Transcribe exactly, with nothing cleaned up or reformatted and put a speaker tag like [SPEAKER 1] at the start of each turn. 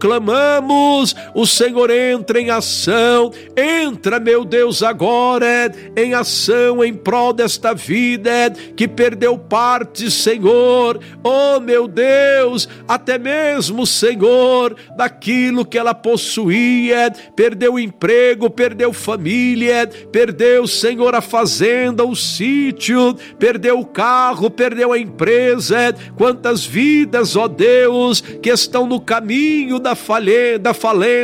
[SPEAKER 1] clamamos, o Senhor entra em ação, entra, meu Deus, agora em ação em prol desta vida que perdeu parte, Senhor, oh meu Deus, até mesmo, Senhor, daquilo que ela possuía, perdeu o emprego, perdeu família, perdeu, Senhor, a fazenda, o sítio, perdeu o carro, perdeu a empresa. Quantas vidas, ó Deus, que estão no caminho da falência, da falência,